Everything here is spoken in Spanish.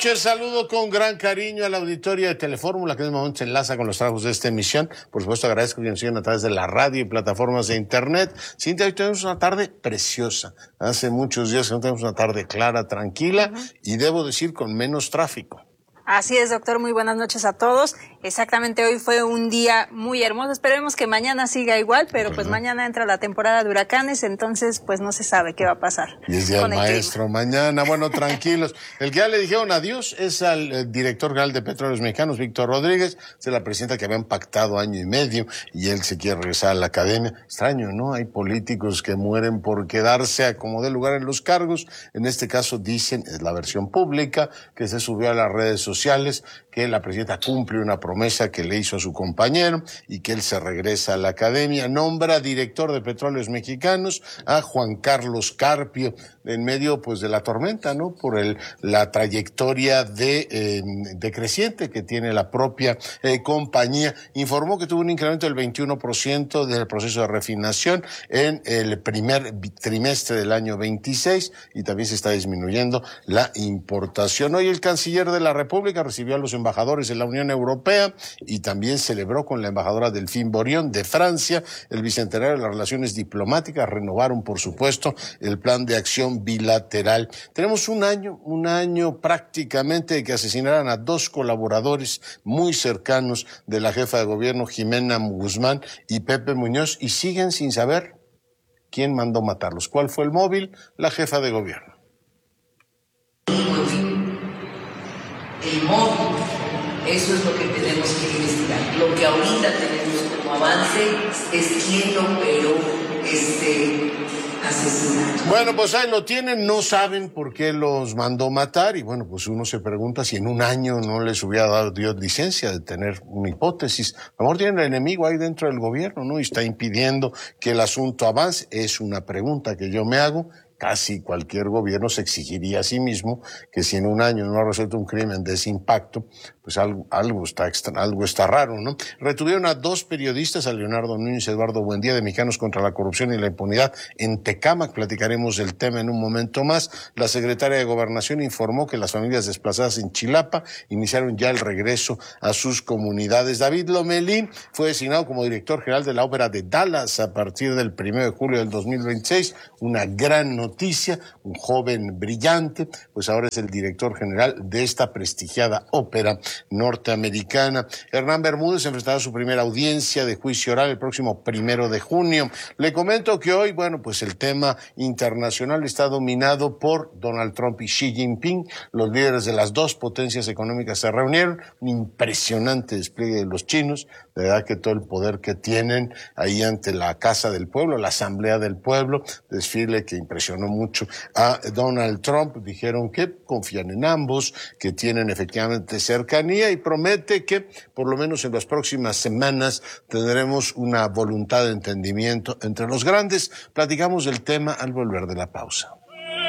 Saludo con gran cariño a la auditoría de Telefórmula, que en este momento se enlaza con los trabajos de esta emisión. Por supuesto, agradezco que nos sigan a través de la radio y plataformas de internet. Cintia, hoy tenemos una tarde preciosa. Hace muchos días que no tenemos una tarde clara, tranquila, y debo decir con menos tráfico. Así es, doctor. Muy buenas noches a todos. Exactamente, hoy fue un día muy hermoso. Esperemos que mañana siga igual, pero pues mañana entra la temporada de huracanes, entonces pues no se sabe qué va a pasar. Y es día del maestro mañana. Bueno, tranquilos. El que ya le dijeron adiós es al director general de Petróleos Mexicanos, Víctor Rodríguez. Es la presidenta que habían pactado año y medio y él se quiere regresar a la academia. Extraño, ¿no? Hay políticos que mueren por quedarse a como dé lugar en los cargos. En este caso dicen, es la versión pública, que se subió a las redes sociales, que la presidenta cumple una promesa que le hizo a su compañero y que él se regresa a la academia. Nombra director de Petróleos Mexicanos a Juan Carlos Carpio, en medio pues de la tormenta, ¿no? Por la trayectoria decreciente que tiene la propia compañía. Informó que tuvo un incremento del 21% del proceso de refinación en el primer trimestre del año 26 y también se está disminuyendo la importación. Hoy el canciller de la República recibió a los embajadores de la Unión Europea y también celebró con la embajadora Delphine Borion de Francia el bicentenario de las relaciones diplomáticas. Renovaron, por supuesto, el plan de acción bilateral. Tenemos un año prácticamente de que asesinaran a dos colaboradores muy cercanos de la jefa de gobierno, Jimena Guzmán y Pepe Muñoz, y siguen sin saber quién mandó matarlos. ¿Cuál fue el móvil? La jefa de gobierno. El móvil, eso es lo que tenemos que investigar. Lo que ahorita tenemos como avance es quién operó este asesinato. Bueno, pues ahí lo tienen, no saben por qué los mandó matar y bueno, pues uno se pregunta si en un año no les hubiera dado Dios licencia de tener una hipótesis. A lo mejor tienen el enemigo ahí dentro del gobierno, ¿no? Y está impidiendo que el asunto avance. Es una pregunta que yo me hago. Casi cualquier gobierno se exigiría a sí mismo que si en un año no ha resuelto un crimen de ese impacto, pues algo está raro, ¿no? Retuvieron a dos periodistas, a Leonardo Núñez y Eduardo Buendía, de Mexicanos contra la Corrupción y la Impunidad en Tecámac. Platicaremos del tema en un momento más. La secretaria de Gobernación informó que las familias desplazadas en Chilapa iniciaron ya el regreso a sus comunidades. David Lomelí fue designado como director general de la Ópera de Dallas a partir del 1 de julio del 2026. Una gran noticia, un joven brillante, pues ahora es el director general de esta prestigiada ópera norteamericana. Hernán Bermúdez enfrentará su primera audiencia de juicio oral el próximo 1 de junio. Le comento que hoy, bueno, pues el tema internacional está dominado por Donald Trump y Xi Jinping. Los líderes de las dos potencias económicas se reunieron. Un impresionante despliegue de los chinos. De verdad que todo el poder que tienen ahí ante la Casa del Pueblo, la Asamblea del Pueblo, desfile que impresionó mucho a Donald Trump. Dijeron que confían en ambos, que tienen efectivamente cercanía y promete que por lo menos en las próximas semanas tendremos una voluntad de entendimiento entre los grandes. Platicamos del tema al volver de la pausa.